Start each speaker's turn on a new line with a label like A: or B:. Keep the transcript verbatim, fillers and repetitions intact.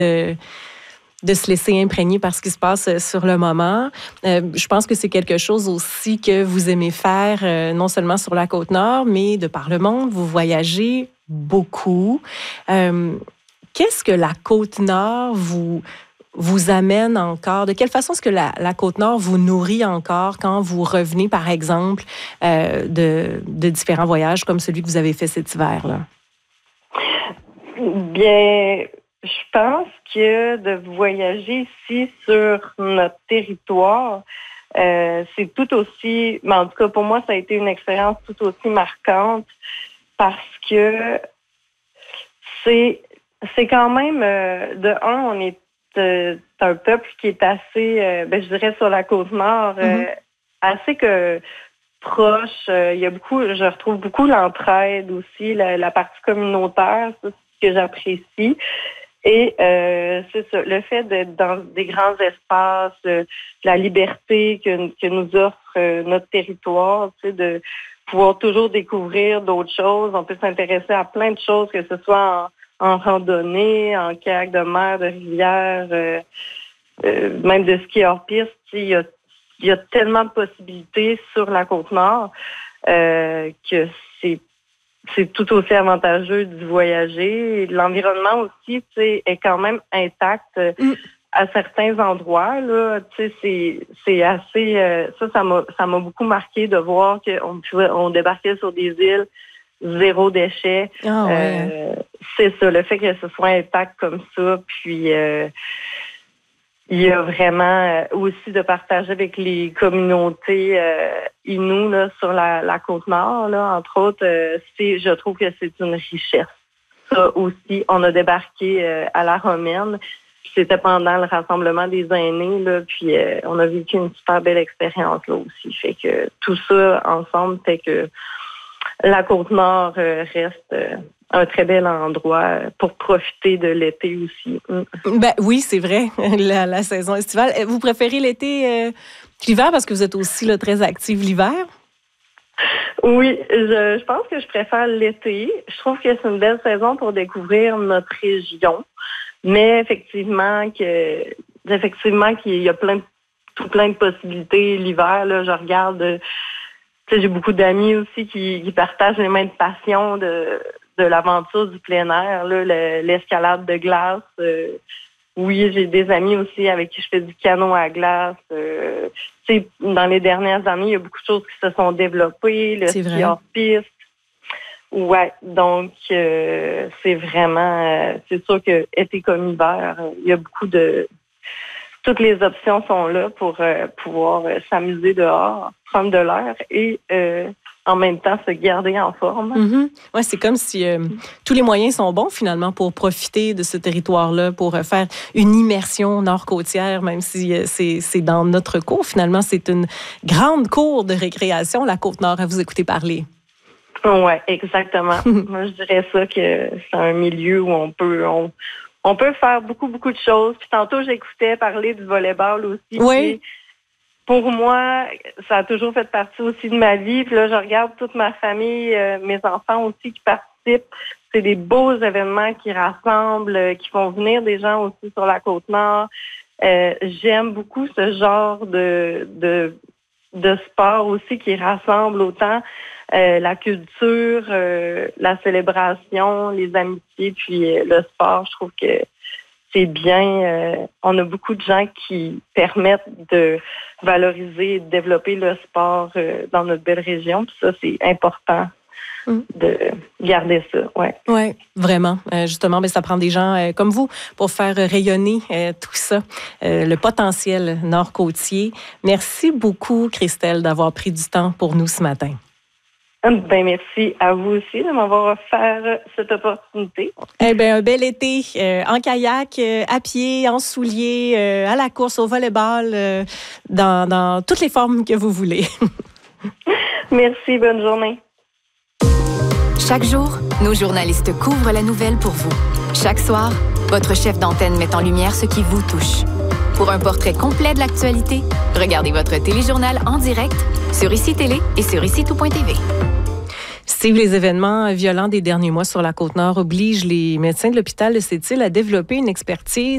A: de, de se laisser imprégner par ce qui se passe sur le moment. Euh, je pense que c'est quelque chose aussi que vous aimez faire, euh, non seulement sur la Côte-Nord, mais de par le monde. Vous voyagez beaucoup. Euh, qu'est-ce que la Côte-Nord vous, vous amène encore? De quelle façon est-ce que la, la Côte-Nord vous nourrit encore quand vous revenez, par exemple, euh, de, de différents voyages comme celui que vous avez fait cet hiver-là?
B: Bien, je pense que de voyager ici sur notre territoire, euh, c'est tout aussi, mais en tout cas pour moi, ça a été une expérience tout aussi marquante parce que c'est, c'est quand même, euh, de un, on est euh, un peuple qui est assez, euh, ben, je dirais sur la Côte-Nord, euh, mm-hmm. assez que proche. Euh, il y a beaucoup, je retrouve beaucoup l'entraide aussi, la, la partie communautaire, c'est ce que j'apprécie. Et euh, c'est ça, le fait d'être dans des grands espaces, euh, la liberté que, que nous offre euh, notre territoire, tu sais, de pouvoir toujours découvrir d'autres choses. On peut s'intéresser à plein de choses, que ce soit en, en randonnée, en kayak de mer, de rivière, euh, euh, même de ski hors piste. Tu sais, il y a, il y a tellement de possibilités sur la Côte-Nord euh, que c'est c'est tout aussi avantageux de voyager. L'environnement aussi, tu sais, est quand même intact mm. à certains endroits. Là, tu sais, c'est c'est assez. Euh, ça, ça m'a ça m'a beaucoup marqué de voir qu'on pouvait on débarquait sur des îles zéro déchet.
A: Oh, euh, ouais.
B: C'est ça, le fait que ce soit intact comme ça, puis. Euh, Il y a vraiment aussi de partager avec les communautés euh, Innu là, sur la, la Côte-Nord, là, entre autres. Euh, c'est, je trouve que c'est une richesse. Ça aussi, on a débarqué euh, à la Romaine. C'était pendant le rassemblement des aînés, là, puis euh, on a vécu une super belle expérience là aussi. Fait que tout ça ensemble fait que la Côte-Nord euh, reste euh, un très bel endroit pour profiter de l'été aussi. Mm.
A: Ben oui, c'est vrai, la, la saison estivale. Vous préférez l'été euh, l'hiver parce que vous êtes aussi là, très active l'hiver?
B: Oui, je, je pense que je préfère l'été. Je trouve que c'est une belle saison pour découvrir notre région. Mais effectivement, que effectivement qu'il y a plein de, tout plein de possibilités l'hiver. Là, je regarde, tu sais, j'ai beaucoup d'amis aussi qui, qui partagent les mêmes passions de de l'aventure du plein air, là, le, l'escalade de glace. Euh, oui, j'ai des amis aussi avec qui je fais du canot à glace. Euh, tu sais, dans les dernières années, il y a beaucoup de choses qui se sont développées, le
A: c'est
B: ski hors piste. Ouais, donc euh, c'est vraiment, euh, c'est sûr que été comme hiver, il y a beaucoup de, toutes les options sont là pour euh, pouvoir euh, s'amuser dehors, prendre de l'air et euh, en même temps se garder en forme.
A: Mm-hmm. Ouais, c'est comme si euh, tous les moyens sont bons finalement pour profiter de ce territoire-là, pour euh, faire une immersion nord-côtière, même si euh, c'est, c'est dans notre cour. Finalement, c'est une grande cour de récréation, la Côte-Nord, à vous écouter parler.
B: Oui, exactement. Moi, je dirais ça que c'est un milieu où on peut... On, On peut faire beaucoup, beaucoup de choses. Puis tantôt, j'écoutais parler du volleyball aussi.
A: Oui.
B: Puis pour moi, ça a toujours fait partie aussi de ma vie. Puis là, je regarde toute ma famille, euh, mes enfants aussi qui participent. C'est des beaux événements qui rassemblent, euh, qui font venir des gens aussi sur la Côte-Nord. Euh, j'aime beaucoup ce genre de, de, de sport aussi qui rassemble autant euh, la culture, euh, la célébration, les amitiés, puis euh, le sport. Je trouve que c'est bien. Euh, on a beaucoup de gens qui permettent de valoriser et de développer le sport euh, dans notre belle région. Puis ça, c'est important de garder ça. Ouais.
A: Oui, vraiment. Euh, justement, ben, ça prend des gens euh, comme vous pour faire rayonner euh, tout ça, euh, le potentiel nord-côtier. Merci beaucoup, Christelle, d'avoir pris du temps pour nous ce matin.
B: Ben, merci à vous aussi de m'avoir offert cette opportunité.
A: Eh bien, un bel été euh, en kayak, euh, à pied, en souliers, euh, à la course, au volleyball, euh, dans, dans toutes les formes que vous voulez.
B: Merci, bonne journée.
C: Chaque jour, nos journalistes couvrent la nouvelle pour vous. Chaque soir, votre chef d'antenne met en lumière ce qui vous touche. Pour un portrait complet de l'actualité, regardez votre téléjournal en direct sur Ici Télé et sur ici tout point t v.
A: Steve, les événements violents des derniers mois sur la Côte-Nord obligent les médecins de l'hôpital de Sept-Îles à développer une expertise